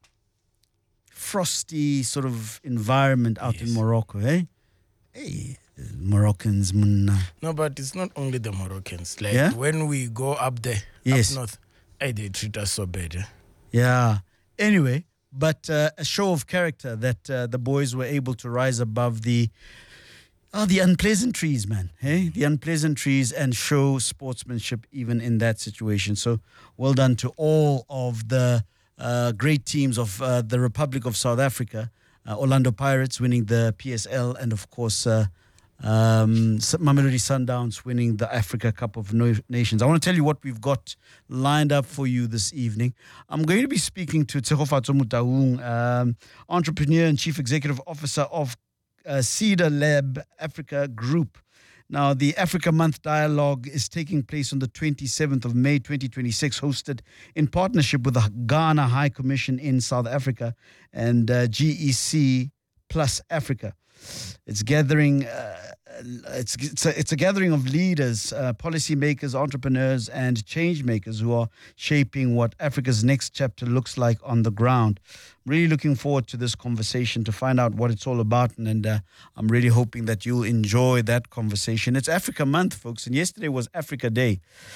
frosty sort of environment out in Morocco, eh? Hey, Moroccans, munna. No, but it's not only the Moroccans. Like Yeah? when we go up there, Yes. up north, hey, they treat us so bad. Eh? Yeah. Anyway, but uh, a show of character that uh, the boys were able to rise above the oh, the unpleasantries, man. Hey, the unpleasantries, and show sportsmanship even in that situation. So well done to all of the uh, great teams of uh, the Republic of South Africa. Uh, Orlando Pirates winning the P S L, and of course uh, um, S- Mamelodi Sundowns winning the Africa Cup of no- Nations. I want to tell you what we've got lined up for you this evening. I'm going to be speaking to Tsehofatso Mutaung, um, entrepreneur and chief executive officer of uh, Cedar Lab Africa Group. Now, the Africa Month Dialogue is taking place on the twenty-seventh of May, twenty twenty-six, hosted in partnership with the Ghana High Commission in South Africa and uh, G E C Plus Africa. It's gathering. Uh, it's it's a, it's a gathering of leaders, uh, policymakers, entrepreneurs, and change makers who are shaping what Africa's next chapter looks like on the ground. I'm really looking forward to this conversation to find out what it's all about, and, and uh, I'm really hoping that you'll enjoy that conversation. It's Africa Month, folks, and yesterday was Africa Day.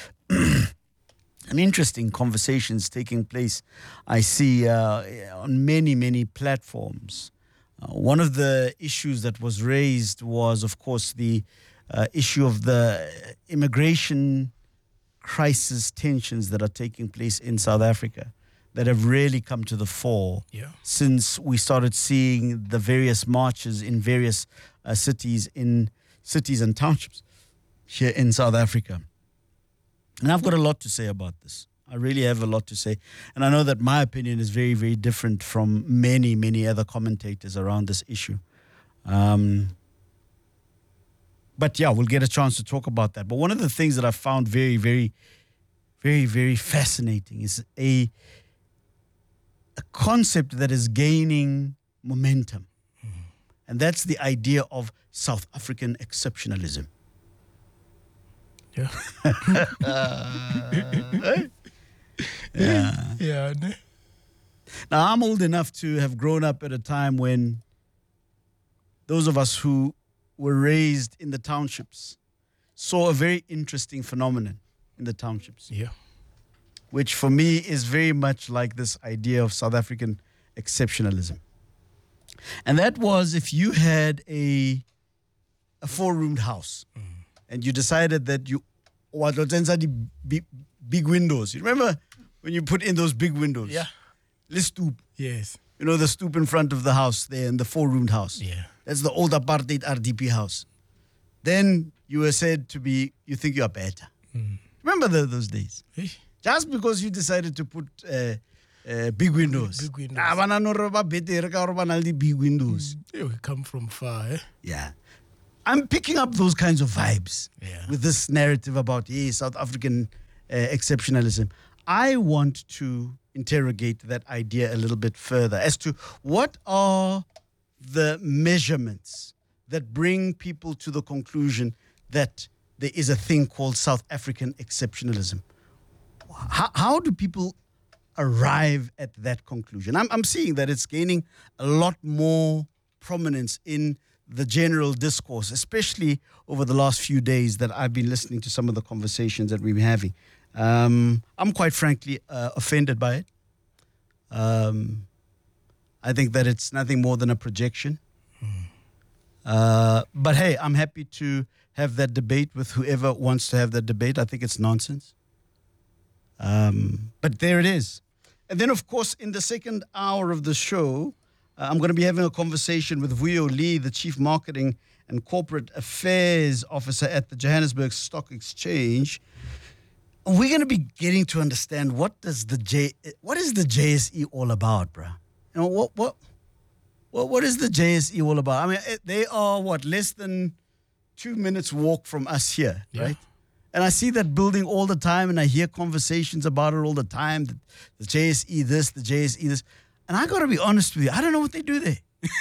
An interesting conversations taking place, I see uh, on many, many platforms. Uh, one of the issues that was raised was, of course, the uh, issue of the immigration crisis tensions that are taking place in South Africa that have really come to the fore Yeah. since we started seeing the various marches in various uh, cities in cities and townships here in South Africa. And I've got a lot to say about this. I really have a lot to say. And I know that my opinion is very, very different from many, many other commentators around this issue. Um, but yeah, we'll get a chance to talk about that. But one of the things that I found very, very, very, very fascinating is a, a concept that is gaining momentum. Mm-hmm. And that's the idea of South African exceptionalism. Yeah. uh, yeah. Yeah. Now, I'm old enough to have grown up at a time when those of us who were raised in the townships saw a very interesting phenomenon in the townships. Yeah. Which for me is very much like this idea of South African exceptionalism. And that was if you had a a four-roomed house mm. and you decided that you want the big, big windows. You remember when you put in those big windows? Yeah. The stoop. Yes. You know, the stoop in front of the house there in the four-roomed house. Yeah. That's the old apartheid R D P house. Then you were said to be, you think you are better. Mm. Remember the, those days? Hey. Just because you decided to put uh, uh, big windows. Big windows. Ah, big windows. Mm. We come from far, eh? Yeah. I'm picking up those kinds of vibes yeah. with this narrative about yeah, South African uh, exceptionalism. I want to interrogate that idea a little bit further as to what are the measurements that bring people to the conclusion that there is a thing called South African exceptionalism. How, how do people arrive at that conclusion? I'm, I'm seeing that it's gaining a lot more prominence in the general discourse, especially over the last few days that I've been listening to some of the conversations that we've been having. Um, I'm quite frankly uh, offended by it. Um, I think that it's nothing more than a projection. Mm. Uh, but hey, I'm happy to have that debate with whoever wants to have that debate. I think it's nonsense. Um, but there it is. And then, of course, in the second hour of the show, uh, I'm going to be having a conversation with Vuyo Lee, the Chief Marketing and Corporate Affairs Officer at the Johannesburg Stock Exchange. We're going to be getting to understand what does the J, what is the J S E all about, bruh? You know, what, what, what, what is the J S E all about? I mean, they are, what, less than two minutes walk from us here, yeah. right? And I see that building all the time, and I hear conversations about it all the time, the, the J S E this, the J S E this. And I got to be honest with you, I don't know what they do there.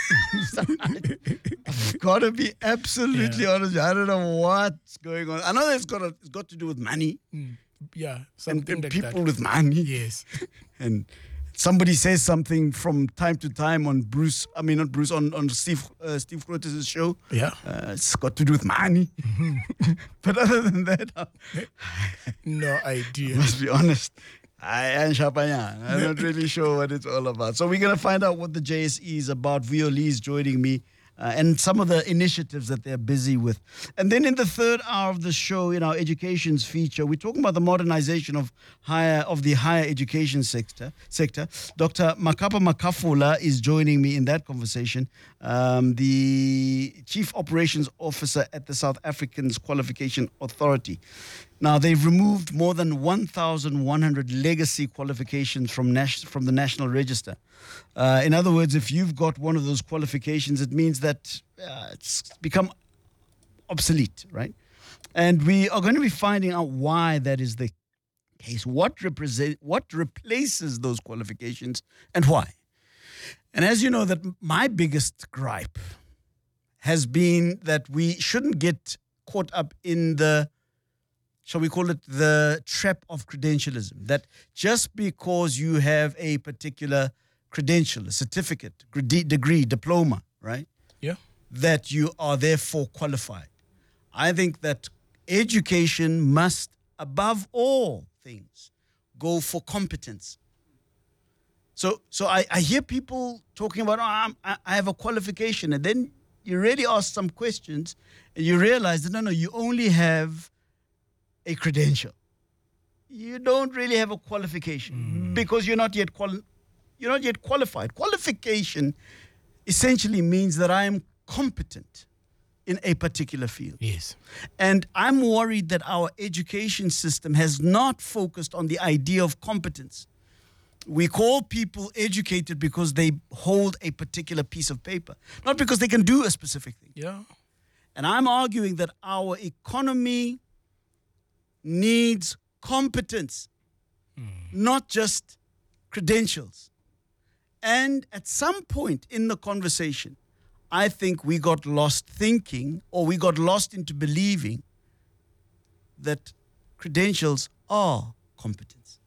I've got to be absolutely yeah. honest with you. I don't know what's going on. I know it's got, a, it's got to do with money. Mm. Yeah, something and, and like people that. with money. Yes. And somebody says something from time to time on Bruce, I mean, not Bruce, on, on Steve uh, Steve Grotes' show. Yeah. Uh, it's got to do with money. Mm-hmm. But other than that, uh, no idea. I must be honest. I am Champagne. I'm not really sure what it's all about. So we're going to find out what the J S E is about. Vuyo Lee is joining me. Uh, and some of the initiatives that they're busy with. And then in the third hour of the show, in our educations feature, we're talking about the modernization of higher of the higher education sector. Sector. Doctor Makapa Makafula is joining me in that conversation, um, the Chief Operations Officer at the South Africans Qualification Authority. Now, they've removed more than one thousand one hundred legacy qualifications from, nas- from the National Register. Uh, in other words, if you've got one of those qualifications, it means that uh, it's become obsolete, right? And we are going to be finding out why that is the case. What represent, what replaces those qualifications and why? And as you know, that my biggest gripe has been that we shouldn't get caught up in the, shall we call it, the trap of credentialism. That just because you have a particular credential, a certificate, degree, diploma, right? Yeah. That you are therefore qualified. I think that education must, above all things, go for competence. So, so I, I hear people talking about, oh, I'm, I have a qualification, and then you really ask some questions, and you realize that no, no, you only have a credential. You don't really have a qualification mm. because you're not yet quali- you're not yet qualified. Qualification essentially means that I am competent in a particular field. Yes. And I'm worried that our education system has not focused on the idea of competence. We call people educated because they hold a particular piece of paper, not because they can do a specific thing. Yeah. And I'm arguing that our economy needs competence, mm. not just credentials. And at some point in the conversation, I think we got lost thinking, or we got lost into believing that credentials are competence.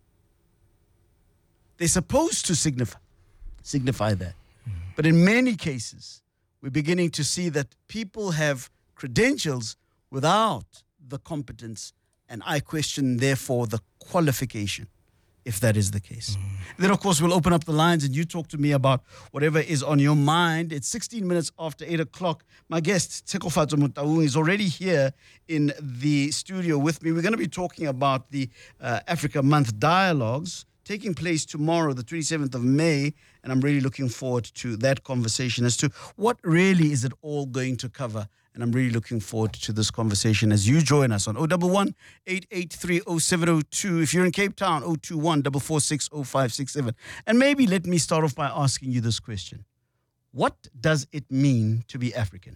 They're supposed to signify, signify that. Mm. But in many cases, we're beginning to see that people have credentials without the competence, and I question, therefore, the qualification if that is the case. Mm. Then, of course, we'll open up the lines and you talk to me about whatever is on your mind. It's sixteen minutes after eight o'clock. My guest, Tshegofatso Motaung, is already here in the studio with me. We're going to be talking about the uh, Africa Month Dialogues taking place tomorrow, the twenty-seventh of May, and I'm really looking forward to that conversation as to what really is it all going to cover. And I'm really looking forward to this conversation as you join us on zero one one, eight eight three, zero seven zero two. If you're in Cape Town, zero two one, four four six, zero five six seven. And maybe let me start off by asking you this question. What does it mean to be African?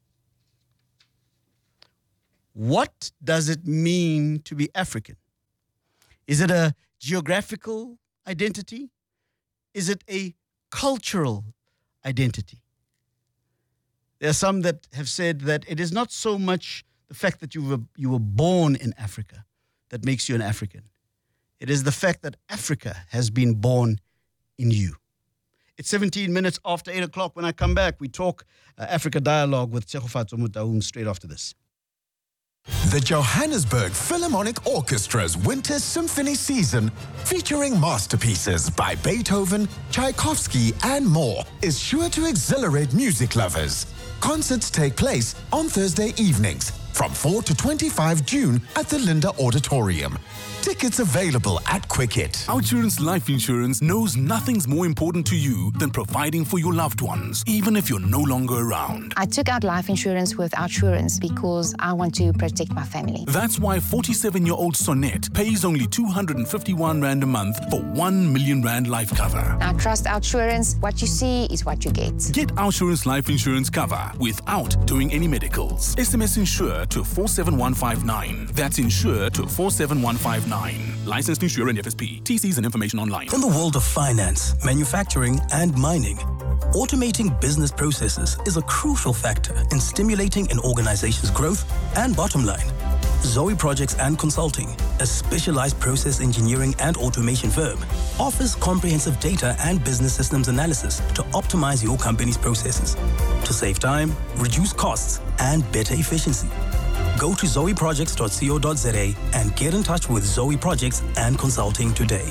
What does it mean to be African? Is it a geographical identity? Is it a cultural identity? There are some that have said that it is not so much the fact that you were, you were born in Africa that makes you an African. It is the fact that Africa has been born in you. It's seventeen minutes after eight o'clock. When I come back, we talk uh, Africa Dialogue with Tshegofatso Motaung straight after this. The Johannesburg Philharmonic Orchestra's Winter Symphony Season, featuring masterpieces by Beethoven, Tchaikovsky, and more, is sure to exhilarate music lovers. Concerts take place on Thursday evenings from four to twenty-five June at the Linda Auditorium. Tickets available at Quicket. Outsurance Life Insurance knows nothing's more important to you than providing for your loved ones, even if you're no longer around. I took out life insurance with Outsurance because I want to protect my family. That's why forty-seven-year-old Sonette pays only two hundred fifty-one rand a month for one million rand life cover. I trust Outsurance. What you see is what you get. Get Outsurance Life Insurance cover without doing any medicals. S M S Insure to four seven one five nine. That's Insure to four seven one five nine. Licensed Insurer and F S P. T Cs and information online. In the world of finance, manufacturing, and mining, automating business processes is a crucial factor in stimulating an organization's growth and bottom line. Zoe Projects and Consulting, a specialized process engineering and automation firm, offers comprehensive data and business systems analysis to optimize your company's processes, to save time, reduce costs, and better efficiency. Go to zoe projects dot co dot za and get in touch with Zoe Projects and Consulting today.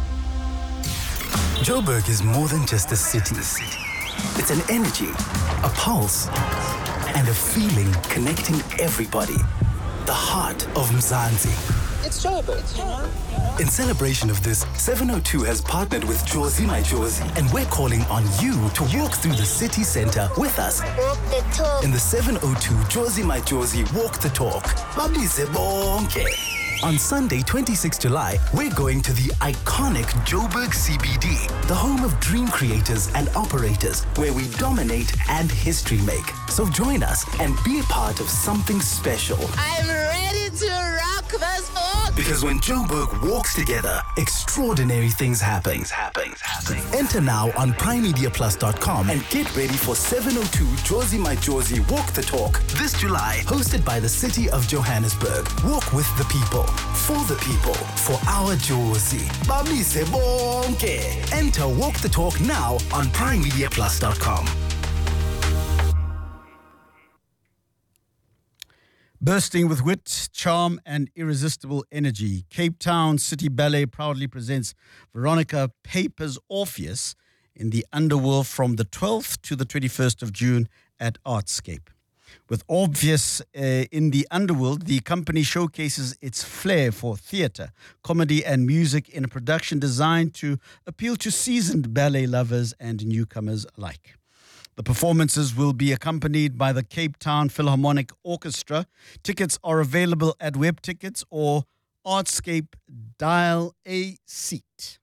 Joburg is more than just a city. It's an energy, a pulse, and a feeling connecting everybody. The heart of Mzansi. It's Joburg. In celebration of this, seven oh two has partnered with Jozi My Jozi, and we're calling on you to walk through the city center with us. Walk the talk. In the seven oh two Jozi My Jozi Walk the Talk. Babize bonke. On Sunday, twenty-sixth of July, we're going to the iconic Joburg C B D, the home of dream creators and operators, where we dominate and history make. So join us and be a part of something special. I'm ready to rock this book. Because when Joburg walks together, extraordinary things happen. happen. happen. Enter now on prime media plus dot com and get ready for seven oh two Jozi My Jozi Walk the Talk this July, hosted by the City of Johannesburg. Walk with the people, for the people, for our Jozi. Babize bonke. Enter Walk the Talk now on prime media plus dot com. Bursting with wit, charm, and irresistible energy, Cape Town City Ballet proudly presents Veronica Paper's Orpheus in the Underworld from the twelfth to the twenty-first of June at Artscape. With Orpheus uh, in the Underworld, the company showcases its flair for theatre, comedy, and music in a production designed to appeal to seasoned ballet lovers and newcomers alike. The performances will be accompanied by the Cape Town Philharmonic Orchestra. Tickets are available at Web Tickets or Artscape. Dial a seat.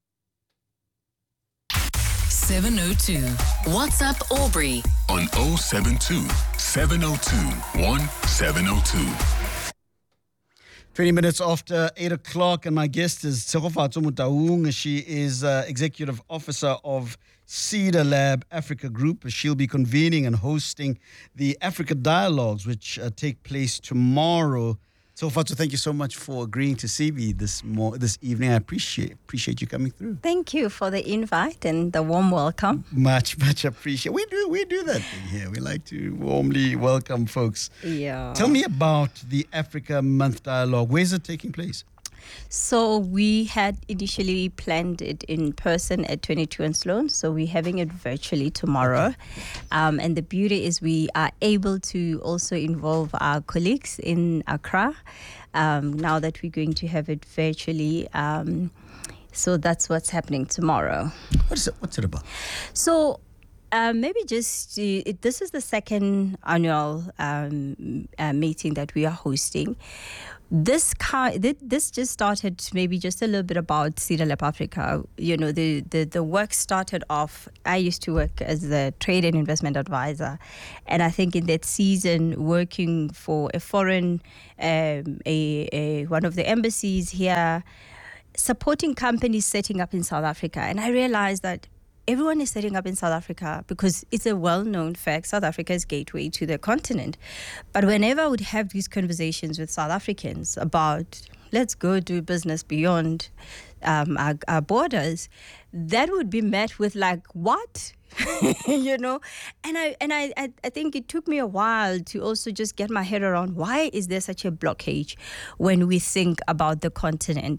seven oh two. WhatsApp Aubrey on oh seven two, seven oh two, one seven oh two. twenty minutes after eight o'clock, and my guest is Tshegofatso Motaung. She is uh, Executive Officer of Cedar Lab Africa Group. She'll be convening and hosting the Africa Dialogues, which uh, take place tomorrow. Tshegofatso, thank you so much for agreeing to see me this mo- this evening. I appreciate appreciate you coming through. Thank you for the invite and the warm welcome. Much, much appreciate. We do we do that thing here. We like to warmly welcome folks. Yeah. Tell me about the Africa Month Dialogue. Where is it taking place? So we had initially planned it in person at twenty-two and Sloan. So we're having it virtually tomorrow. Okay. Um, and the beauty is we are able to also involve our colleagues in Accra um, now that we're going to have it virtually. Um, so that's what's happening tomorrow. What is it? What's it about? So Uh, maybe just, uh, it, this is the second annual um, uh, meeting that we are hosting. This car, this just started maybe just a little bit about CEDALab Africa. You know, the, the, the work started off, I used to work as the trade and investment advisor. And I think in that season, working for a foreign, um, a, a one of the embassies here, supporting companies setting up in South Africa. And I realized that everyone is setting up in South Africa because it's a well-known fact. South Africa is gateway to the continent. But whenever I would have these conversations with South Africans about let's go do business beyond um, our, our borders, that would be met with like, what? you know, and I and I, I I think it took me a while to also just get my head around why is there such a blockage when we think about the continent,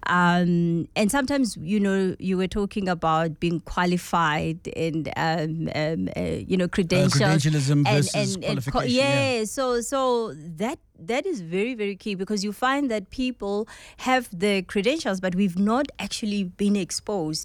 um, and sometimes you know you were talking about being qualified and um, um, uh, you know credentials, uh, credentialism versus and, and, and qualification. yeah, yeah, so so that. That is very, very key because you find that people have the credentials, but we've not actually been exposed.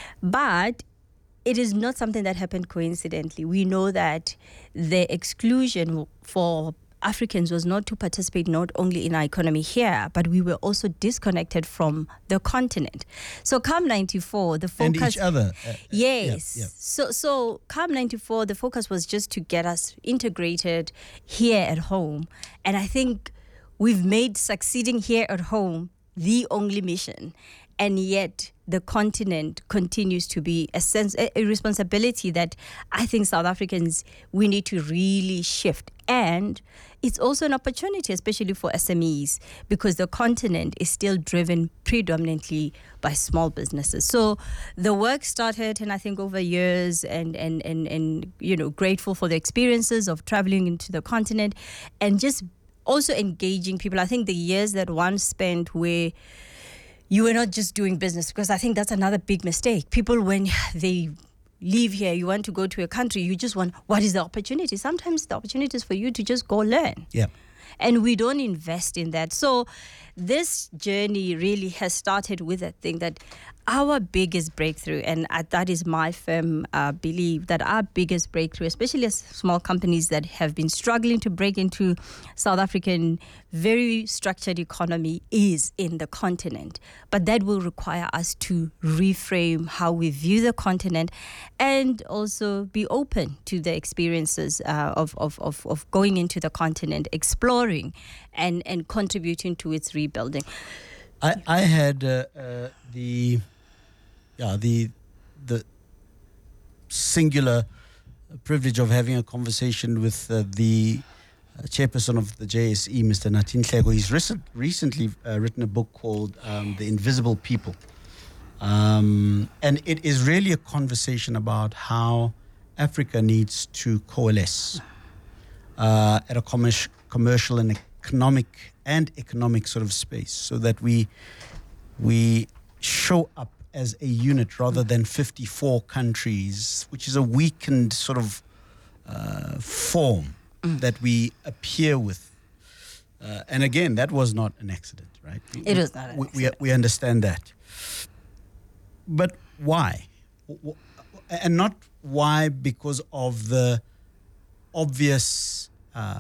But it is not something that happened coincidentally. We know that the exclusion for Africans was not to participate not only in our economy here, but we were also disconnected from the continent. So come ninety-four, the focus... And each other. Uh, yes. Yeah, yeah. So, so come ninety-four, the focus was just to get us integrated here at home. And I think we've made succeeding here at home the only mission. And yet the continent continues to be a sense, a, a responsibility that I think South Africans, we need to really shift. And it's also an opportunity, especially for S M Es, because the continent is still driven predominantly by small businesses. So the work started, and I think over years, and, and, and, and you know, grateful for the experiences of traveling into the continent and just also engaging people. I think the years that one spent where you were not just doing business, because I think that's another big mistake. People, when they leave here, you want to go to a country, you just want, what is the opportunity? Sometimes the opportunity is for you to just go learn. Yeah. And we don't invest in that. So this journey really has started with a thing that our biggest breakthrough, and uh, that is my firm uh, belief, that our biggest breakthrough, especially as small companies that have been struggling to break into South African very structured economy, is in the continent. But that will require us to reframe how we view the continent and also be open to the experiences uh, of, of, of, of going into the continent, exploring and, and contributing to its rebuilding. I, I had uh, uh, the yeah the the singular privilege of having a conversation with uh, the uh, chairperson of the J S E, Mister Natin Hleko. He's recent, recently uh, written a book called um, The Invisible People. Um, and it is really a conversation about how Africa needs to coalesce uh, at a commer- commercial and economic and economic sort of space, so that we we show up as a unit rather than fifty-four countries, which is a weakened sort of uh, form mm. that we appear with. Uh, and again, that was not an accident, right? It was not an we, accident. We, we understand that. But why? And not why because of the obvious... Uh,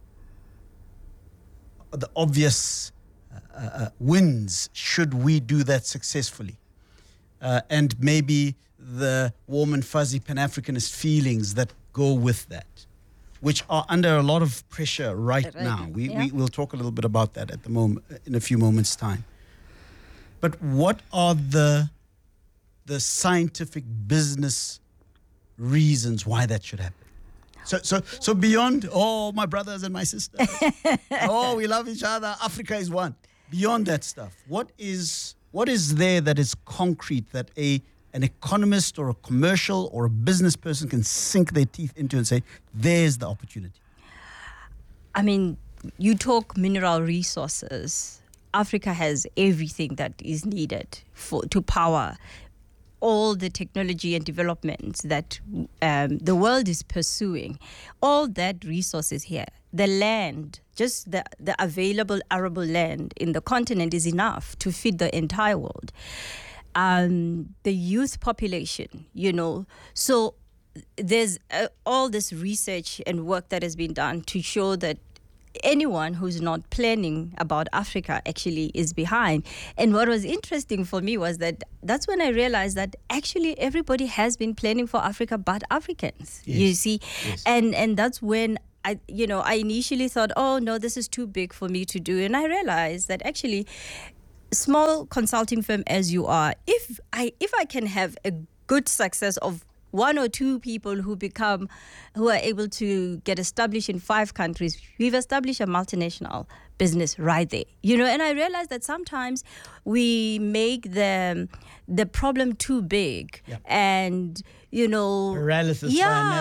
the obvious uh, uh, wins should we do that successfully. Uh, and maybe the warm and fuzzy Pan-Africanist feelings that go with that, which are under a lot of pressure right, right. now. We, yeah. we, we'll talk a little bit about that at the moment, in a few moments' time. But what are the, the scientific business reasons why that should happen? So, so, so beyond, oh, my brothers and my sisters, oh, we love each other, Africa is one. Beyond that stuff, what is what is there that is concrete that a an economist or a commercial or a business person can sink their teeth into and say, there's the opportunity? I mean, you talk mineral resources. Africa has everything that is needed for to power all the technology and developments that um, the world is pursuing. All that resources here, the land, just the, the available arable land in the continent is enough to feed the entire world. Um, the youth population, you know, so there's uh, all this research and work that has been done to show that anyone who's not planning about Africa actually is behind. And what was interesting for me was that that's when I realized that actually everybody has been planning for Africa but Africans, yes. you see. Yes. And and that's when I, you know, I initially thought, oh no, this is too big for me to do. And I realized that actually small consulting firm as you are, if I if I can have a good success of one or two people who become, who are able to get established in five countries, we've established a multinational business right there. You know, and I realized that sometimes we make the the problem too big, yep. and you know, paralysis. Yeah.